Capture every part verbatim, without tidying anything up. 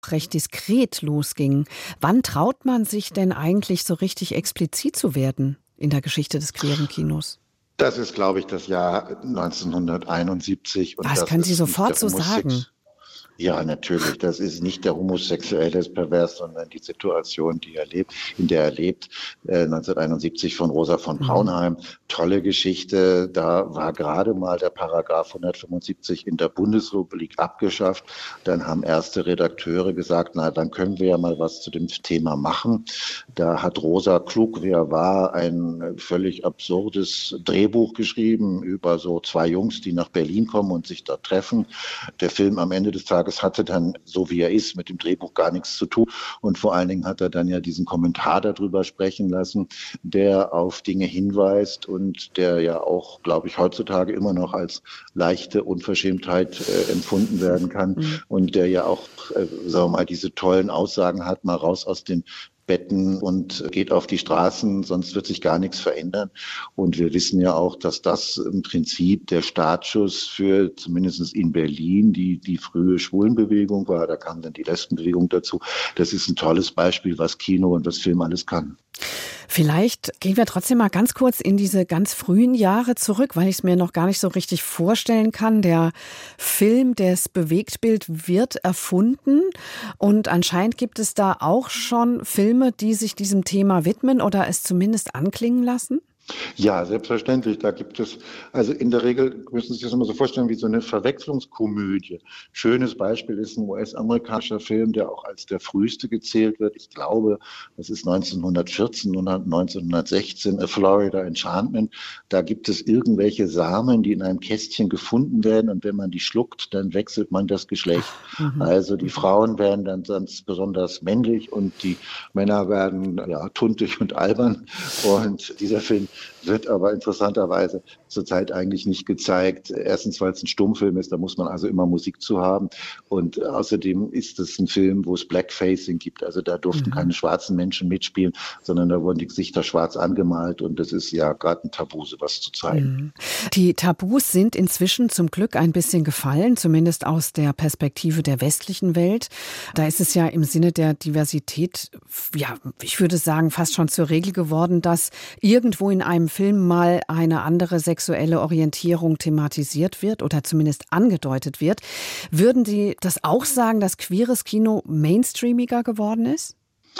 recht diskret losging. Wann traut man sich denn eigentlich so richtig explizit zu werden in der Geschichte des queeren Kinos? Das ist, glaube ich, das Jahr neunzehnhunderteinundsiebzig. Und Das das können Sie ist nicht sofort der so sagen. Homosex. Ja, natürlich. Das ist nicht der homosexuelle Pervers, sondern die Situation, die er lebt, in der er lebt. Äh, neunzehnhunderteinundsiebzig von Rosa von Braunheim. Tolle Geschichte. Da war gerade mal der Paragraph hundertfünfundsiebzig in der Bundesrepublik abgeschafft. Dann haben erste Redakteure gesagt, na, dann können wir ja mal was zu dem Thema machen. Da hat Rosa, klug wie er war, ein völlig absurdes Drehbuch geschrieben über so zwei Jungs, die nach Berlin kommen und sich dort treffen. Der Film am Ende des Tages hatte dann, so wie er ist, mit dem Drehbuch gar nichts zu tun. Und vor allen Dingen hat er dann ja diesen Kommentar darüber sprechen lassen, der auf Dinge hinweist und der ja auch, glaube ich, heutzutage immer noch als leichte Unverschämtheit äh, empfunden werden kann. Mhm. Und der ja auch, äh, sagen wir mal, diese tollen Aussagen hat, mal raus aus den Betten und geht auf die Straßen, sonst wird sich gar nichts verändern. Und wir wissen ja auch, dass das im Prinzip der Startschuss für zumindest in Berlin die, die frühe Schwulenbewegung war. Da kam dann die Lesbenbewegung dazu. Das ist ein tolles Beispiel, was Kino und was Film alles kann. Vielleicht gehen wir trotzdem mal ganz kurz in diese ganz frühen Jahre zurück, weil ich es mir noch gar nicht so richtig vorstellen kann. Der Film, das Bewegtbild wird erfunden und anscheinend gibt es da auch schon Filme, die sich diesem Thema widmen oder es zumindest anklingen lassen? Ja, selbstverständlich. Da gibt es, also in der Regel müssen Sie sich das immer so vorstellen wie so eine Verwechslungskomödie. Schönes Beispiel ist ein U S-amerikanischer Film, der auch als der früheste gezählt wird. Ich glaube, das ist neunzehnhundertvierzehn oder neunzehnhundertsechzehn, A Florida Enchantment. Da gibt es irgendwelche Samen, die in einem Kästchen gefunden werden und wenn man die schluckt, dann wechselt man das Geschlecht. Mhm. Also die Frauen werden dann ganz besonders männlich und die Männer werden ja tuntig und albern. Und dieser Film wird aber interessanterweise zurzeit eigentlich nicht gezeigt. Erstens, weil es ein Stummfilm ist, da muss man also immer Musik zu haben. Und außerdem ist es ein Film, wo es Blackfacing gibt. Also da durften mhm. keine schwarzen Menschen mitspielen, sondern da wurden die Gesichter schwarz angemalt. Und das ist ja gerade ein Tabu, sowas zu zeigen. Mhm. Die Tabus sind inzwischen zum Glück ein bisschen gefallen, zumindest aus der Perspektive der westlichen Welt. Da ist es ja im Sinne der Diversität, ja, ich würde sagen, fast schon zur Regel geworden, dass irgendwo in einem Film mal eine andere sexuelle Orientierung thematisiert wird oder zumindest angedeutet wird. Würden Sie das auch sagen, dass queeres Kino mainstreamiger geworden ist?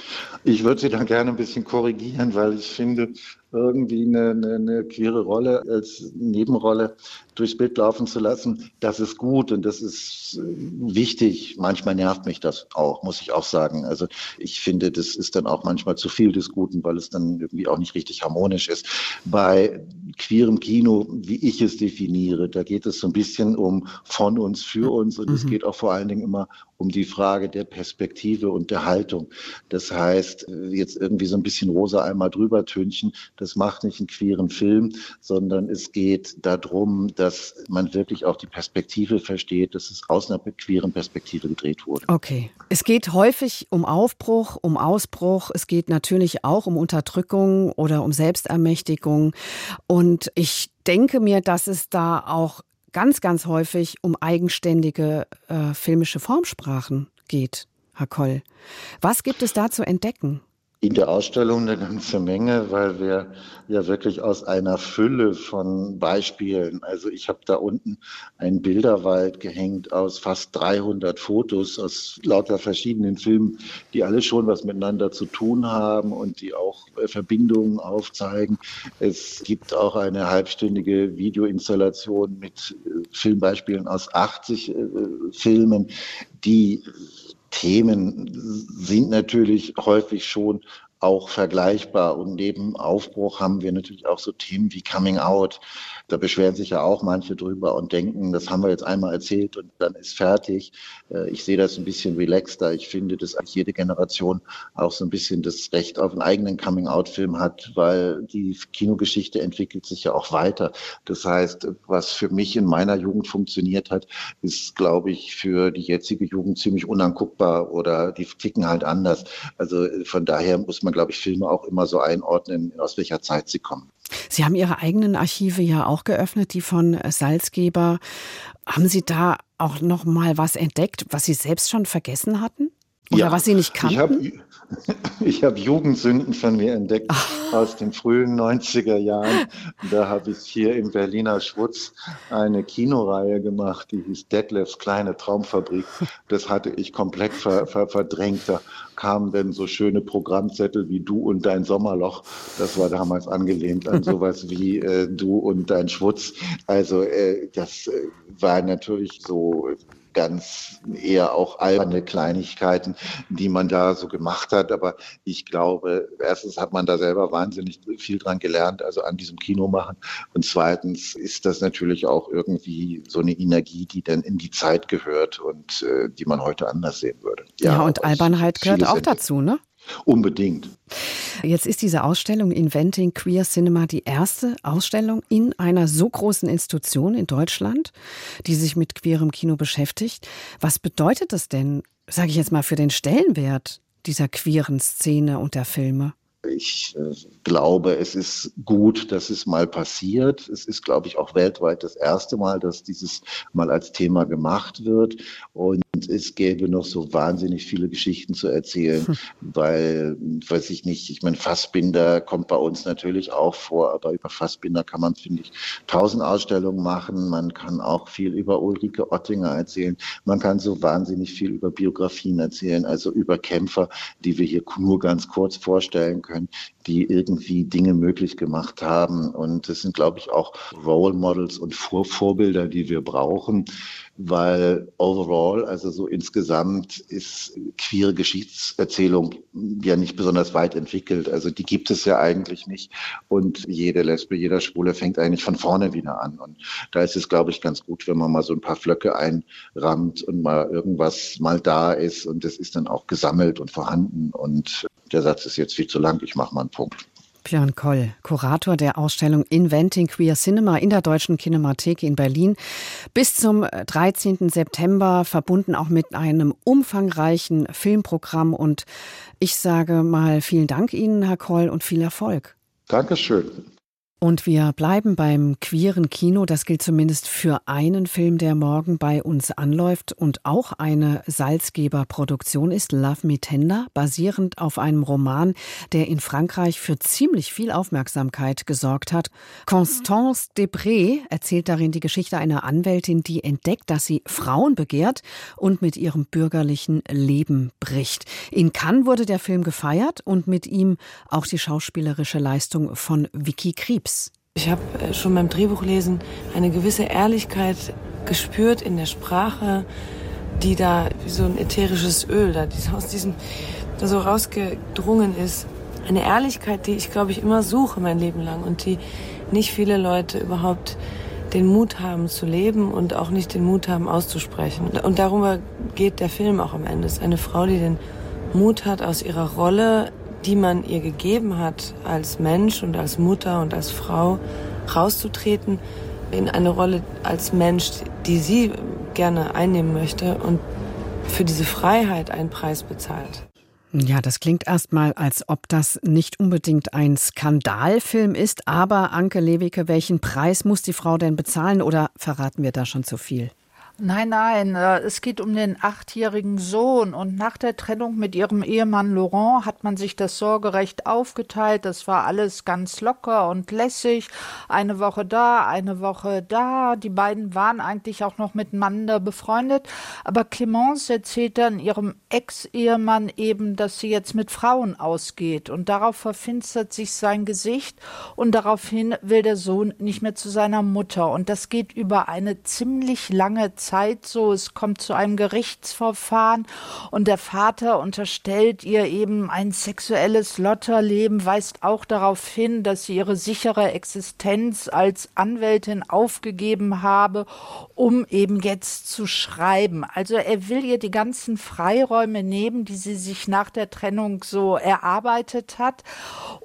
Ich würde Sie da gerne ein bisschen korrigieren, weil ich finde, irgendwie eine, eine, eine queere Rolle als Nebenrolle durchs Bild laufen zu lassen, das ist gut und das ist wichtig. Manchmal nervt mich das auch, muss ich auch sagen. Also ich finde, das ist dann auch manchmal zu viel des Guten, weil es dann irgendwie auch nicht richtig harmonisch ist. Bei queerem Kino, wie ich es definiere, da geht es so ein bisschen um von uns, für uns und mhm. es geht auch vor allen Dingen immer um die Frage der Perspektive und der Haltung. Das heißt, jetzt irgendwie so ein bisschen rosa einmal drüber tönchen, das macht nicht einen queeren Film, sondern es geht darum, dass man wirklich auch die Perspektive versteht, dass es aus einer queeren Perspektive gedreht wurde. Okay. Es geht häufig um Aufbruch, um Ausbruch. Es geht natürlich auch um Unterdrückung oder um Selbstermächtigung. Und ich denke mir, dass es da auch ganz, ganz häufig um eigenständige äh, filmische Formsprachen geht, Herr Koll. Was gibt es da zu entdecken? In der Ausstellung eine ganze Menge, weil wir ja wirklich aus einer Fülle von Beispielen, also ich habe da unten einen Bilderwald gehängt aus fast dreihundert Fotos aus lauter verschiedenen Filmen, die alle schon was miteinander zu tun haben und die auch Verbindungen aufzeigen. Es gibt auch eine halbstündige Videoinstallation mit Filmbeispielen aus achtzig äh, Filmen, die Themen sind natürlich häufig schon auch vergleichbar. Und neben Aufbruch haben wir natürlich auch so Themen wie Coming Out. Da beschweren sich ja auch manche drüber und denken, das haben wir jetzt einmal erzählt und dann ist fertig. Ich sehe das ein bisschen relaxter. Ich finde, dass jede Generation auch so ein bisschen das Recht auf einen eigenen Coming-out-Film hat, weil die Kinogeschichte entwickelt sich ja auch weiter. Das heißt, was für mich in meiner Jugend funktioniert hat, ist, glaube ich, für die jetzige Jugend ziemlich unanguckbar oder die ticken halt anders. Also von daher muss man, glaube ich, Filme auch immer so einordnen, aus welcher Zeit sie kommen. Sie haben Ihre eigenen Archive ja auch geöffnet, die von Salzgeber. Haben Sie da auch noch mal was entdeckt, was Sie selbst schon vergessen hatten? Oder Ja, was Sie nicht ich habe kannten? ich hab Jugendsünden von mir entdeckt aus den frühen neunziger Jahren. Da habe ich hier im Berliner Schwutz eine Kinoreihe gemacht, die hieß Detlefs kleine Traumfabrik. Das hatte ich komplett ver, ver, verdrängt. Da kamen dann so schöne Programmzettel wie Du und dein Sommerloch. Das war damals angelehnt an sowas wie äh, Du und dein Schwutz. Also äh, das äh, war natürlich so ganz eher auch alberne Kleinigkeiten, die man da so gemacht hat. Aber ich glaube, erstens hat man da selber wahnsinnig viel dran gelernt, also an diesem Kino machen. Und zweitens ist das natürlich auch irgendwie so eine Energie, die dann in die Zeit gehört und äh, die man heute anders sehen würde. Ja, Ja, und aber ich habe Albernheit gehört vieles auch entdeckt. dazu, ne? Unbedingt. Jetzt ist diese Ausstellung Inventing Queer Cinema die erste Ausstellung in einer so großen Institution in Deutschland, die sich mit queerem Kino beschäftigt. Was bedeutet das denn, sage ich jetzt mal, für den Stellenwert dieser queeren Szene und der Filme? Ich äh, glaube, es ist gut, dass es mal passiert. Es ist, glaube ich, auch weltweit das erste Mal, dass dieses mal als Thema gemacht wird. Und es gäbe noch so wahnsinnig viele Geschichten zu erzählen, hm. weil, weiß ich nicht, ich meine, Fassbinder kommt bei uns natürlich auch vor, aber über Fassbinder kann man, finde ich, tausend Ausstellungen machen. Man kann auch viel über Ulrike Ottinger erzählen. Man kann so wahnsinnig viel über Biografien erzählen, also über Kämpfer, die wir hier nur ganz kurz vorstellen können, die irgendwie Dinge möglich gemacht haben. Und das sind, glaube ich, auch Role Models und Vor- Vorbilder, die wir brauchen, weil overall, also so insgesamt, ist queere Geschichtserzählung ja nicht besonders weit entwickelt. Also die gibt es ja eigentlich nicht. Und jede Lesbe, jeder Schwule fängt eigentlich von vorne wieder an. Und da ist es, glaube ich, ganz gut, wenn man mal so ein paar Flöcke einrammt und mal irgendwas mal da ist. Und das ist dann auch gesammelt und vorhanden. Und der Satz ist jetzt viel zu lang. Ich mache mal einen Punkt. Björn Koll, Kurator der Ausstellung Inventing Queer Cinema in der Deutschen Kinemathek in Berlin. Bis zum dreizehnten September, verbunden auch mit einem umfangreichen Filmprogramm. Und ich sage mal vielen Dank Ihnen, Herr Koll, und viel Erfolg. Dankeschön. Und wir bleiben beim queeren Kino. Das gilt zumindest für einen Film, der morgen bei uns anläuft und auch eine Salzgeber-Produktion ist, Love Me Tender, basierend auf einem Roman, der in Frankreich für ziemlich viel Aufmerksamkeit gesorgt hat. Constance Debré erzählt darin die Geschichte einer Anwältin, die entdeckt, dass sie Frauen begehrt und mit ihrem bürgerlichen Leben bricht. In Cannes wurde der Film gefeiert und mit ihm auch die schauspielerische Leistung von Vicky Krieps. Ich habe schon beim Drehbuchlesen eine gewisse Ehrlichkeit gespürt in der Sprache, die da wie so ein ätherisches Öl, da aus diesem da so rausgedrungen ist. Eine Ehrlichkeit, die ich, glaube ich, immer suche mein Leben lang und die nicht viele Leute überhaupt den Mut haben zu leben und auch nicht den Mut haben auszusprechen. Und darüber geht der Film auch am Ende. Es ist eine Frau, die den Mut hat, aus ihrer Rolle, die man ihr gegeben hat, als Mensch und als Mutter und als Frau rauszutreten in eine Rolle als Mensch, die sie gerne einnehmen möchte und für diese Freiheit einen Preis bezahlt. Ja, das klingt erstmal, als ob das nicht unbedingt ein Skandalfilm ist. Aber Anke Lewicke, welchen Preis muss die Frau denn bezahlen oder verraten wir da schon zu viel? Nein, nein, es geht um den achtjährigen Sohn und nach der Trennung mit ihrem Ehemann Laurent hat man sich das Sorgerecht aufgeteilt. Das war alles ganz locker und lässig. Eine Woche da, eine Woche da. Die beiden waren eigentlich auch noch miteinander befreundet. Aber Clémence erzählt dann ihrem Ex-Ehemann eben, dass sie jetzt mit Frauen ausgeht. Und darauf verfinstert sich sein Gesicht und daraufhin will der Sohn nicht mehr zu seiner Mutter. Und das geht über eine ziemlich lange Zeit. Zeit so, es kommt zu einem Gerichtsverfahren und der Vater unterstellt ihr eben ein sexuelles Lotterleben, weist auch darauf hin, dass sie ihre sichere Existenz als Anwältin aufgegeben habe, um eben jetzt zu schreiben. Also er will ihr die ganzen Freiräume nehmen, die sie sich nach der Trennung so erarbeitet hat und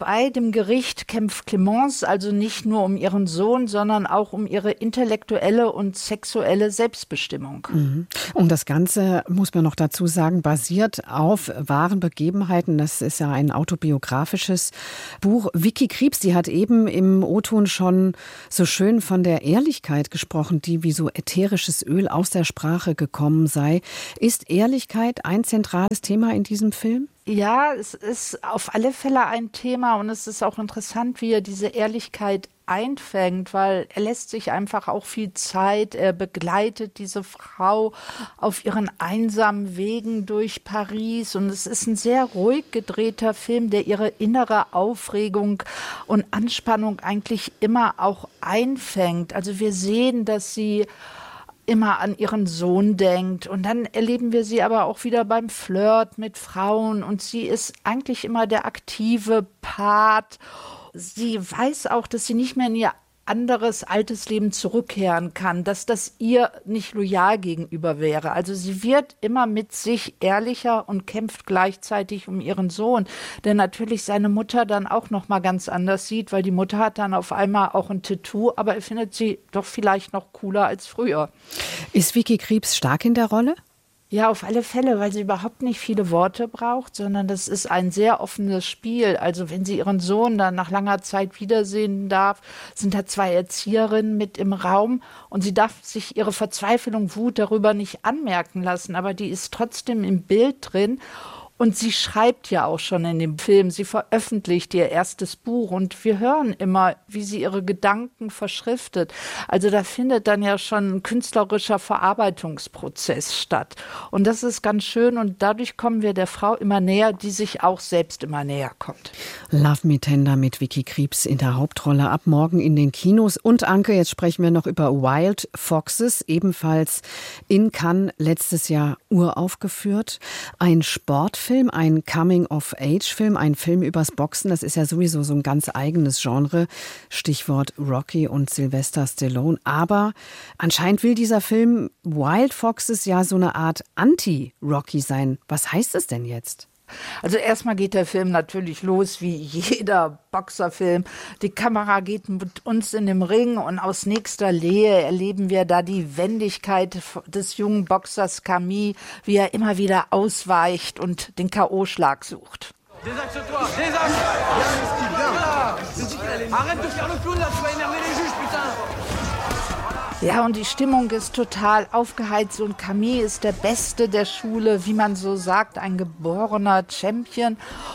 bei dem Gericht kämpft Clemence also nicht nur um ihren Sohn, sondern auch um ihre intellektuelle und sexuelle Selbstbestimmung. Mhm. Und das Ganze, muss man noch dazu sagen, basiert auf wahren Begebenheiten. Das ist ja ein autobiografisches Buch. Vicky Krieps, die hat eben im O-Ton schon so schön von der Ehrlichkeit gesprochen, die wie so ätherisches Öl aus der Sprache gekommen sei. Ist Ehrlichkeit ein zentrales Thema in diesem Film? Ja, es ist auf alle Fälle ein Thema und es ist auch interessant, wie er diese Ehrlichkeit einfängt, weil er lässt sich einfach auch viel Zeit, er begleitet diese Frau auf ihren einsamen Wegen durch Paris und es ist ein sehr ruhig gedrehter Film, der ihre innere Aufregung und Anspannung eigentlich immer auch einfängt. Also wir sehen, dass sie immer an ihren Sohn denkt und dann erleben wir sie aber auch wieder beim Flirt mit Frauen und sie ist eigentlich immer der aktive Part. Sie weiß auch, dass sie nicht mehr in ihr anderes altes Leben zurückkehren kann, dass das ihr nicht loyal gegenüber wäre. Also sie wird immer mit sich ehrlicher und kämpft gleichzeitig um ihren Sohn, der natürlich seine Mutter dann auch noch mal ganz anders sieht, weil die Mutter hat dann auf einmal auch ein Tattoo, aber er findet sie doch vielleicht noch cooler als früher. Ist Vicky Krieps stark in der Rolle? Ja, auf alle Fälle, weil sie überhaupt nicht viele Worte braucht, sondern das ist ein sehr offenes Spiel. Also wenn sie ihren Sohn dann nach langer Zeit wiedersehen darf, sind da zwei Erzieherinnen mit im Raum und sie darf sich ihre Verzweiflung, Wut darüber nicht anmerken lassen, aber die ist trotzdem im Bild drin. Und sie schreibt ja auch schon in dem Film, sie veröffentlicht ihr erstes Buch und wir hören immer, wie sie ihre Gedanken verschriftet. Also da findet dann ja schon ein künstlerischer Verarbeitungsprozess statt. Und das ist ganz schön und dadurch kommen wir der Frau immer näher, die sich auch selbst immer näher kommt. Love Me Tender mit Vicky Krieps in der Hauptrolle ab morgen in den Kinos. Und Anke, jetzt sprechen wir noch über Wild Foxes, ebenfalls in Cannes letztes Jahr uraufgeführt. Ein Sportfilm. Ein Coming-of-Age-Film, ein Film übers Boxen, das ist ja sowieso so ein ganz eigenes Genre, Stichwort Rocky und Sylvester Stallone. Aber anscheinend will dieser Film Wild Foxes ja so eine Art Anti-Rocky sein. Was heißt es denn jetzt? Also erstmal geht der Film natürlich los wie jeder Boxerfilm. Die Kamera geht mit uns in den Ring und aus nächster Nähe erleben wir da die Wendigkeit des jungen Boxers Camille, wie er immer wieder ausweicht und den K O-Schlag sucht. Ja, und die Stimmung ist total aufgeheizt und Camille ist der Beste der Schule, wie man so sagt, ein geborener Champion.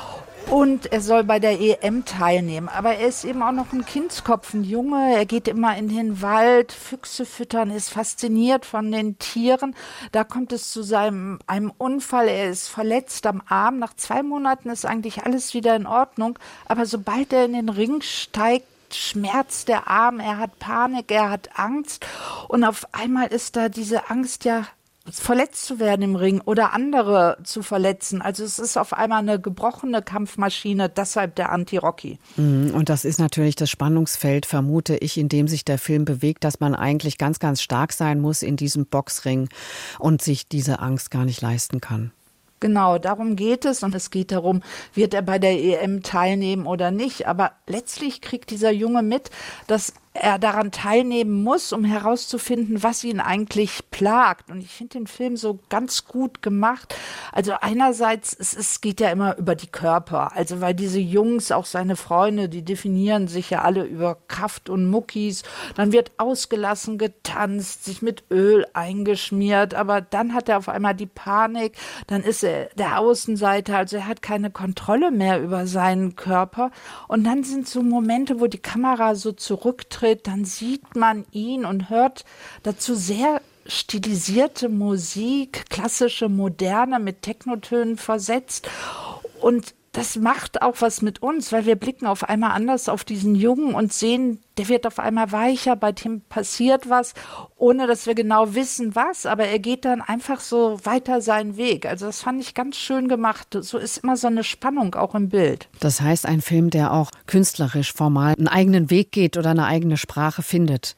Und er soll bei der E M teilnehmen. Aber er ist eben auch noch ein Kindskopf, ein Junge. Er geht immer in den Wald, Füchse füttern, ist fasziniert von den Tieren. Da kommt es zu seinem einem Unfall. Er ist verletzt am Arm. Nach zwei Monaten ist eigentlich alles wieder in Ordnung. Aber sobald er in den Ring steigt, schmerzt der Arm, er hat Panik, er hat Angst. Und auf einmal ist da diese Angst ja, verletzt zu werden im Ring oder andere zu verletzen. Also es ist auf einmal eine gebrochene Kampfmaschine, deshalb der Anti-Rocky. Und das ist natürlich das Spannungsfeld, vermute ich, in dem sich der Film bewegt, dass man eigentlich ganz, ganz stark sein muss in diesem Boxring und sich diese Angst gar nicht leisten kann. Genau, darum geht es und es geht darum, wird er bei der E M teilnehmen oder nicht. Aber letztlich kriegt dieser Junge mit, dass er daran teilnehmen muss, um herauszufinden, was ihn eigentlich plagt. Und ich finde den Film so ganz gut gemacht. Also einerseits, es, es geht ja immer über die Körper. Also weil diese Jungs, auch seine Freunde, die definieren sich ja alle über Kraft und Muckis. Dann wird ausgelassen getanzt, sich mit Öl eingeschmiert. Aber dann hat er auf einmal die Panik. Dann ist er der Außenseiter. Also er hat keine Kontrolle mehr über seinen Körper. Und dann sind so Momente, wo die Kamera so zurücktritt. Dann sieht man ihn und hört dazu sehr stilisierte Musik, klassische Moderne mit Technotönen versetzt. Und das macht auch was mit uns, weil wir blicken auf einmal anders auf diesen Jungen und sehen, der wird auf einmal weicher, bei dem passiert was, ohne dass wir genau wissen, was. Aber er geht dann einfach so weiter seinen Weg. Also das fand ich ganz schön gemacht. So ist immer so eine Spannung auch im Bild. Das heißt, ein Film, der auch künstlerisch, formal einen eigenen Weg geht oder eine eigene Sprache findet.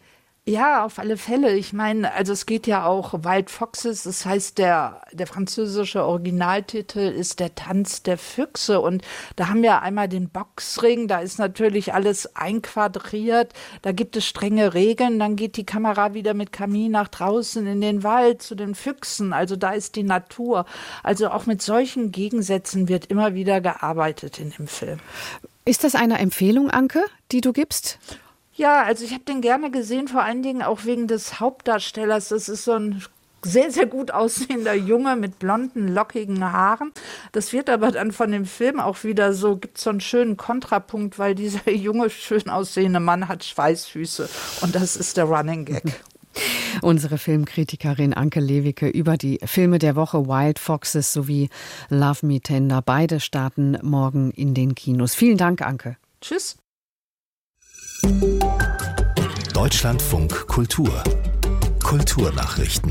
Ja, auf alle Fälle. Ich meine, also es geht ja auch Wild Foxes, das heißt, der, der französische Originaltitel ist der Tanz der Füchse und da haben wir einmal den Boxring, da ist natürlich alles einquadriert, da gibt es strenge Regeln, dann geht die Kamera wieder mit Camille nach draußen in den Wald zu den Füchsen, also da ist die Natur. Also auch mit solchen Gegensätzen wird immer wieder gearbeitet in dem Film. Ist das eine Empfehlung, Anke, die du gibst? Ja, also ich habe den gerne gesehen, vor allen Dingen auch wegen des Hauptdarstellers. Das ist so ein sehr, sehr gut aussehender Junge mit blonden, lockigen Haaren. Das wird aber dann von dem Film auch wieder so, gibt so einen schönen Kontrapunkt, weil dieser junge, schön aussehende Mann hat Schweißfüße. Und das ist der Running Gag. Unsere Filmkritikerin Anke Lewicke über die Filme der Woche Wild Foxes sowie Love Me Tender. Beide starten morgen in den Kinos. Vielen Dank, Anke. Tschüss. Deutschlandfunk Kultur. Kulturnachrichten.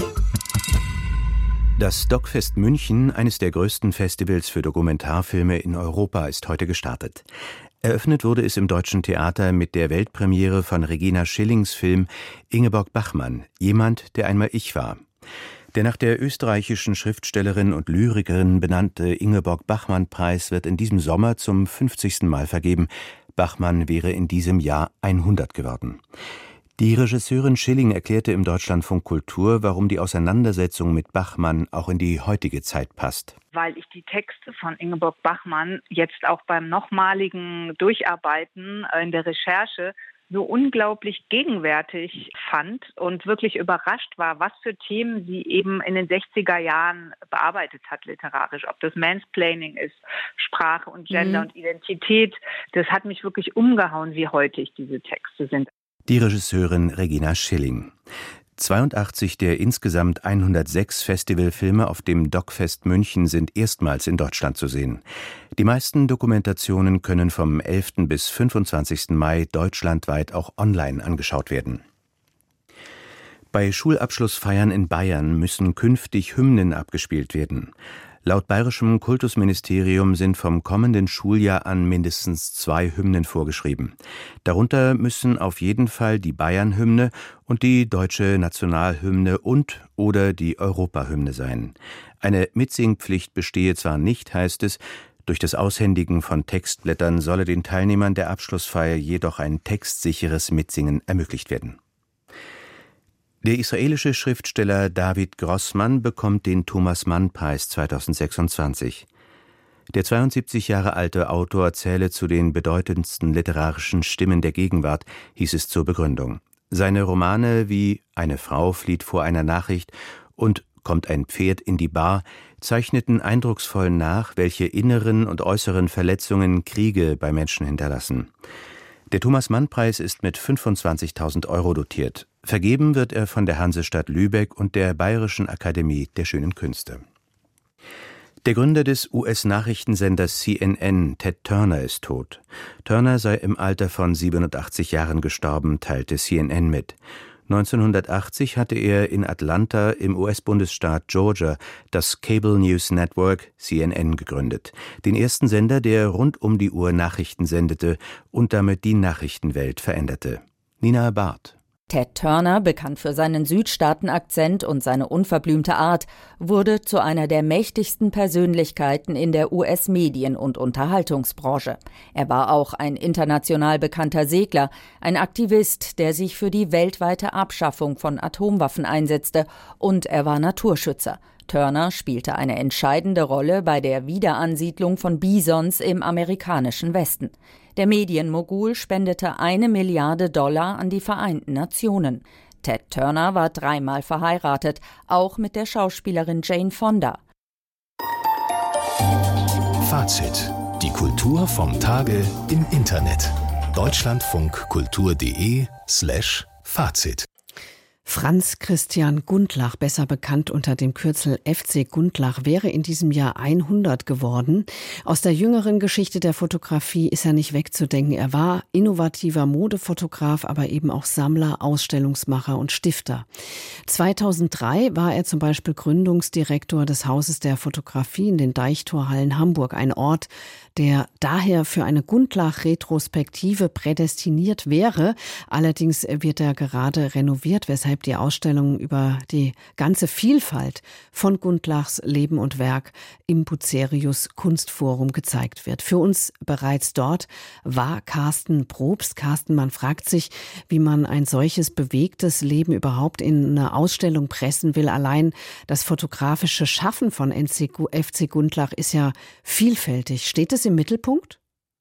Das Docfest München, eines der größten Festivals für Dokumentarfilme in Europa, ist heute gestartet. Eröffnet wurde es im Deutschen Theater mit der Weltpremiere von Regina Schillings Film Ingeborg Bachmann, jemand, der einmal ich war. Der nach der österreichischen Schriftstellerin und Lyrikerin benannte Ingeborg-Bachmann-Preis wird in diesem Sommer zum fünfzigsten Mal vergeben. Bachmann wäre in diesem Jahr hundert geworden. Die Regisseurin Schilling erklärte im Deutschlandfunk Kultur, warum die Auseinandersetzung mit Bachmann auch in die heutige Zeit passt. Weil ich die Texte von Ingeborg Bachmann jetzt auch beim nochmaligen Durcharbeiten in der Recherche so unglaublich gegenwärtig fand und wirklich überrascht war, was für Themen sie eben in den sechziger Jahren bearbeitet hat literarisch. Ob das Mansplaining ist, Sprache und Gender mhm. und Identität. Das hat mich wirklich umgehauen, wie heutig diese Texte sind. Die Regisseurin Regina Schilling. zweiundachtzig der insgesamt hundertsechs Festivalfilme auf dem Docfest München sind erstmals in Deutschland zu sehen. Die meisten Dokumentationen können vom elften bis fünfundzwanzigsten Mai deutschlandweit auch online angeschaut werden. Bei Schulabschlussfeiern in Bayern müssen künftig Hymnen abgespielt werden. Laut bayerischem Kultusministerium sind vom kommenden Schuljahr an mindestens zwei Hymnen vorgeschrieben. Darunter müssen auf jeden Fall die Bayern-Hymne und die deutsche Nationalhymne und oder die Europahymne sein. Eine Mitsingpflicht bestehe zwar nicht, heißt es, durch das Aushändigen von Textblättern solle den Teilnehmern der Abschlussfeier jedoch ein textsicheres Mitsingen ermöglicht werden. Der israelische Schriftsteller David Grossman bekommt den Thomas-Mann-Preis zweitausendsechsundzwanzig. Der zweiundsiebzig Jahre alte Autor zähle zu den bedeutendsten literarischen Stimmen der Gegenwart, hieß es zur Begründung. Seine Romane wie »Eine Frau flieht vor einer Nachricht« und »Kommt ein Pferd in die Bar« zeichneten eindrucksvoll nach, welche inneren und äußeren Verletzungen Kriege bei Menschen hinterlassen. Der Thomas-Mann-Preis ist mit fünfundzwanzigtausend Euro dotiert. Vergeben wird er von der Hansestadt Lübeck und der Bayerischen Akademie der Schönen Künste. Der Gründer des U S-Nachrichtensenders C N N, Ted Turner, ist tot. Turner sei im Alter von siebenundachtzig Jahren gestorben, teilte C N N mit. neunzehnhundertachtzig hatte er in Atlanta im U S-Bundesstaat Georgia das Cable News Network C N N gegründet, den ersten Sender, der rund um die Uhr Nachrichten sendete und damit die Nachrichtenwelt veränderte. Nina Barth. Ted Turner, bekannt für seinen Südstaaten-Akzent und seine unverblümte Art, wurde zu einer der mächtigsten Persönlichkeiten in der U S-Medien- und Unterhaltungsbranche. Er war auch ein international bekannter Segler, ein Aktivist, der sich für die weltweite Abschaffung von Atomwaffen einsetzte, und er war Naturschützer. Turner spielte eine entscheidende Rolle bei der Wiederansiedlung von Bisons im amerikanischen Westen. Der Medienmogul spendete eine Milliarde Dollar an die Vereinten Nationen. Ted Turner war dreimal verheiratet, auch mit der Schauspielerin Jane Fonda. Fazit: Die Kultur vom Tage im Internet. deutschlandfunkkultur.de slash Fazit. Franz Christian Gundlach, besser bekannt unter dem Kürzel F C Gundlach, wäre in diesem Jahr hundert geworden. Aus der jüngeren Geschichte der Fotografie ist er nicht wegzudenken. Er war innovativer Modefotograf, aber eben auch Sammler, Ausstellungsmacher und Stifter. zweitausenddrei war er zum Beispiel Gründungsdirektor des Hauses der Fotografie in den Deichtorhallen Hamburg, ein Ort, der daher für eine Gundlach-Retrospektive prädestiniert wäre. Allerdings wird er gerade renoviert, weshalb die Ausstellung über die ganze Vielfalt von Gundlachs Leben und Werk im Bucerius Kunstforum gezeigt wird. Für uns bereits dort war Carsten Probst. Carsten, man fragt sich, wie man ein solches bewegtes Leben überhaupt in eine Ausstellung pressen will. Allein das fotografische Schaffen von F C Gundlach ist ja vielfältig. Steht es im Mittelpunkt?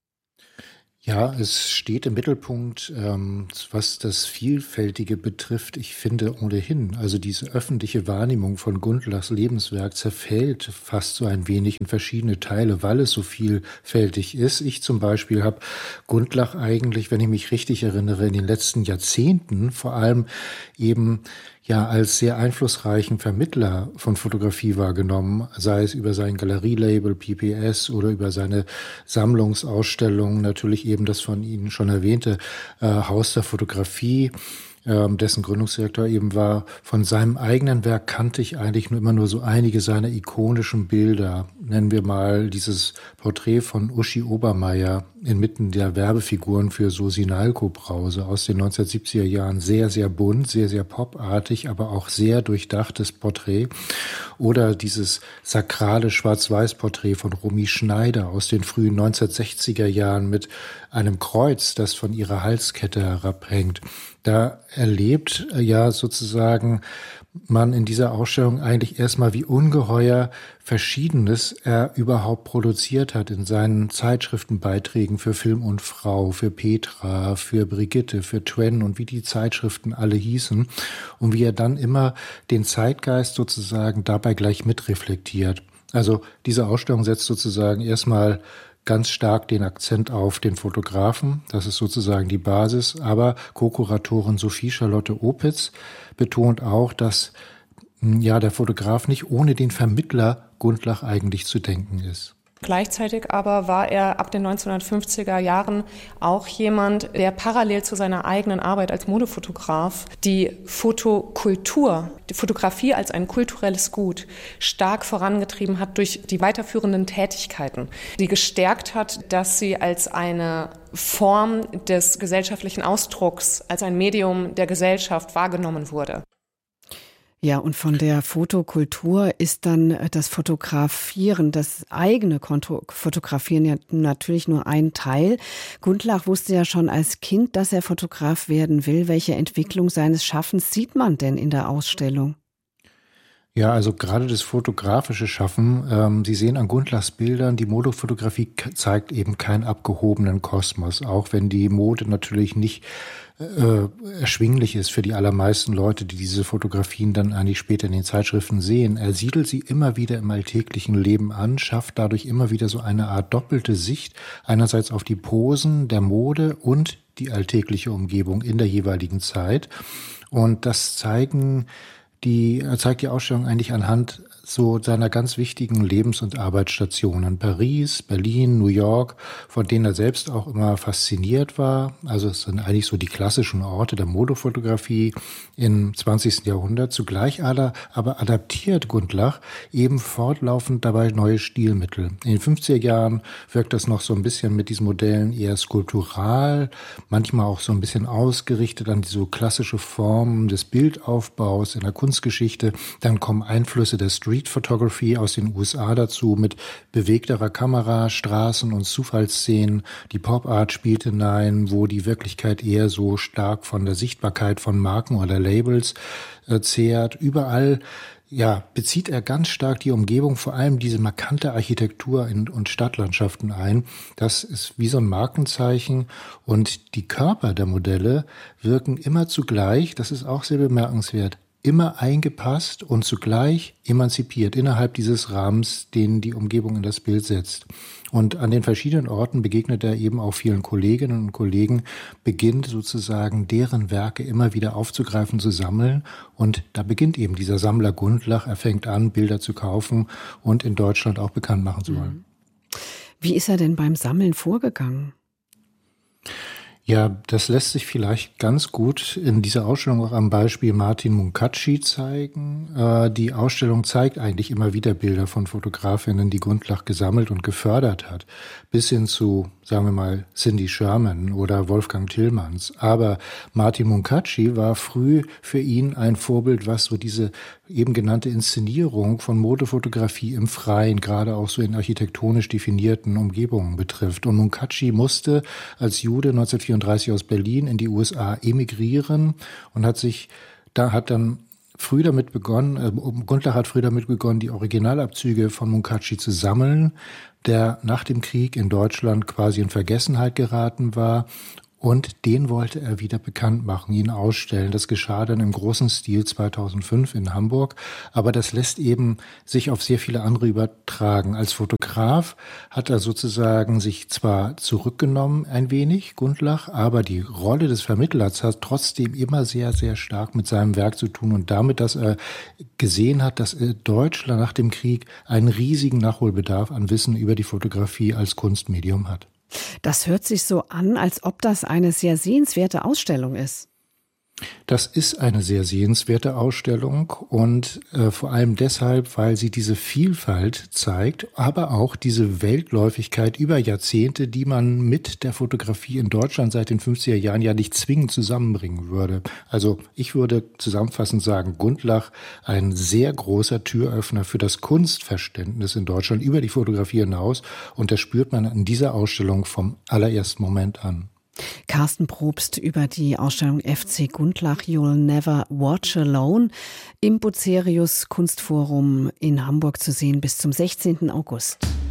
Ja, es steht im Mittelpunkt, ähm, was das Vielfältige betrifft. Ich finde ohnehin, also diese öffentliche Wahrnehmung von Gundlachs Lebenswerk zerfällt fast so ein wenig in verschiedene Teile, weil es so vielfältig ist. Ich zum Beispiel habe Gundlach eigentlich, wenn ich mich richtig erinnere, in den letzten Jahrzehnten vor allem eben ja als sehr einflussreichen Vermittler von Fotografie wahrgenommen, sei es über sein Galerielabel P P S oder über seine Sammlungsausstellungen, natürlich eben das von Ihnen schon erwähnte äh, Haus der Fotografie, ähm, dessen Gründungsdirektor eben war. Von seinem eigenen Werk kannte ich eigentlich nur immer nur so einige seiner ikonischen Bilder. Nennen wir mal dieses Porträt von Uschi Obermeier inmitten der Werbefiguren für so Sinalco-Brause aus den neunzehnhundertsiebziger Jahren. Sehr, sehr bunt, sehr, sehr popartig, aber auch sehr durchdachtes Porträt. Oder dieses sakrale Schwarz-Weiß-Porträt von Romy Schneider aus den frühen neunzehnhundertsechziger Jahren mit einem Kreuz, das von ihrer Halskette herabhängt. Da erlebt ja sozusagen man in dieser Ausstellung eigentlich erstmal, wie ungeheuer Verschiedenes er überhaupt produziert hat in seinen Zeitschriftenbeiträgen für Film und Frau, für Petra, für Brigitte, für Twen und wie die Zeitschriften alle hießen und wie er dann immer den Zeitgeist sozusagen dabei gleich mitreflektiert. Also diese Ausstellung setzt sozusagen erstmal ganz stark den Akzent auf den Fotografen, das ist sozusagen die Basis, aber Co-Kuratorin Sophie Charlotte Opitz betont auch, dass ja der Fotograf nicht ohne den Vermittler Gundlach eigentlich zu denken ist. Gleichzeitig aber war er ab den neunzehnhundertfünfziger Jahren auch jemand, der parallel zu seiner eigenen Arbeit als Modefotograf die Fotokultur, die Fotografie als ein kulturelles Gut stark vorangetrieben hat durch die weiterführenden Tätigkeiten, die gestärkt hat, dass sie als eine Form des gesellschaftlichen Ausdrucks, als ein Medium der Gesellschaft wahrgenommen wurde. Ja, und von der Fotokultur ist dann das Fotografieren, das eigene Fotografieren ja natürlich nur ein Teil. Gundlach wusste ja schon als Kind, dass er Fotograf werden will. Welche Entwicklung seines Schaffens sieht man denn in der Ausstellung? Ja, also gerade das fotografische Schaffen, ähm, Sie sehen an Gundlachs Bildern, die Modefotografie zeigt eben keinen abgehobenen Kosmos, auch wenn die Mode natürlich nicht äh, erschwinglich ist für die allermeisten Leute, die diese Fotografien dann eigentlich später in den Zeitschriften sehen. Er siedelt sie immer wieder im alltäglichen Leben an, schafft dadurch immer wieder so eine Art doppelte Sicht, einerseits auf die Posen der Mode und die alltägliche Umgebung in der jeweiligen Zeit. Und das zeigen Die zeigt die Ausstellung eigentlich anhand so seiner ganz wichtigen Lebens- und Arbeitsstationen. Paris, Berlin, New York, von denen er selbst auch immer fasziniert war. Also es sind eigentlich so die klassischen Orte der Modefotografie im zwanzigsten Jahrhundert. Zugleich aber adaptiert Gundlach eben fortlaufend dabei neue Stilmittel. In den fünfziger Jahren wirkt das noch so ein bisschen mit diesen Modellen eher skulptural, manchmal auch so ein bisschen ausgerichtet an die so klassische Formen des Bildaufbaus in der Kunstgeschichte. Dann kommen Einflüsse der Street Photography aus den U S A dazu mit bewegterer Kamera, Straßen- und Zufallsszenen. Die Pop Art spielt hinein, wo die Wirklichkeit eher so stark von der Sichtbarkeit von Marken oder Labels äh, zehrt. Überall ja, bezieht er ganz stark die Umgebung, vor allem diese markante Architektur in, und Stadtlandschaften ein. Das ist wie so ein Markenzeichen und die Körper der Modelle wirken immer zugleich, das ist auch sehr bemerkenswert, immer eingepasst und zugleich emanzipiert innerhalb dieses Rahmens, den die Umgebung in das Bild setzt. Und an den verschiedenen Orten begegnet er eben auch vielen Kolleginnen und Kollegen, beginnt sozusagen deren Werke immer wieder aufzugreifen, zu sammeln. Und da beginnt eben dieser Sammler Gundlach, er fängt an, Bilder zu kaufen und in Deutschland auch bekannt machen zu wollen. Wie ist er denn beim Sammeln vorgegangen? Ja, das lässt sich vielleicht ganz gut in dieser Ausstellung auch am Beispiel Martin Munkacsy zeigen. Äh, die Ausstellung zeigt eigentlich immer wieder Bilder von Fotografinnen, die Gundlach gesammelt und gefördert hat, bis hin zu, sagen wir mal, Cindy Sherman oder Wolfgang Tillmans. Aber Martin Munkacsy war früh für ihn ein Vorbild, was so diese eben genannte Inszenierung von Modefotografie im Freien, gerade auch so in architektonisch definierten Umgebungen betrifft. Und Munkacsy musste als Jude neunzehnhundertvierunddreißig aus Berlin in die U S A emigrieren und hat sich, da hat dann früh damit begonnen, äh, Gundlach hat früh damit begonnen, die Originalabzüge von Munkacsy zu sammeln, der nach dem Krieg in Deutschland quasi in Vergessenheit geraten war. Und den wollte er wieder bekannt machen, ihn ausstellen. Das geschah dann im großen Stil zweitausendfünf in Hamburg. Aber das lässt eben sich auf sehr viele andere übertragen. Als Fotograf hat er sozusagen sich zwar zurückgenommen ein wenig, Gundlach, aber die Rolle des Vermittlers hat trotzdem immer sehr, sehr stark mit seinem Werk zu tun und damit, dass er gesehen hat, dass Deutschland nach dem Krieg einen riesigen Nachholbedarf an Wissen über die Fotografie als Kunstmedium hat. Das hört sich so an, als ob das eine sehr sehenswerte Ausstellung ist. Das ist eine sehr sehenswerte Ausstellung und äh, vor allem deshalb, weil sie diese Vielfalt zeigt, aber auch diese Weltläufigkeit über Jahrzehnte, die man mit der Fotografie in Deutschland seit den fünfziger Jahren ja nicht zwingend zusammenbringen würde. Also ich würde zusammenfassend sagen, Gundlach ein sehr großer Türöffner für das Kunstverständnis in Deutschland über die Fotografie hinaus und das spürt man in dieser Ausstellung vom allerersten Moment an. Carsten Probst über die Ausstellung F C Gundlach You'll Never Watch Alone im Bucerius Kunstforum in Hamburg zu sehen bis zum sechzehnten August.